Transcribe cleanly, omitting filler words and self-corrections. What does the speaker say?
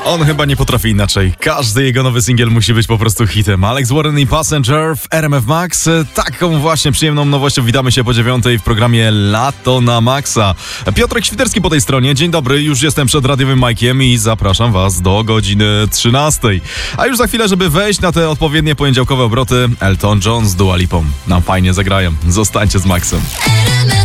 On chyba nie potrafi inaczej. Każdy jego nowy singiel musi być po prostu hitem. Alex Warren i Passenger w RMF Max. Taką właśnie przyjemną nowością witamy się po 9:00 w programie Lato na Maxa. Piotrek Świderski po tej stronie. Dzień dobry, już jestem przed radiowym majkiem i zapraszam was do godziny 13:00. A już za chwilę, żeby wejść na te odpowiednie poniedziałkowe obroty, Elton John z Dua Lipą nam fajnie zagrają. Zostańcie z Maxem.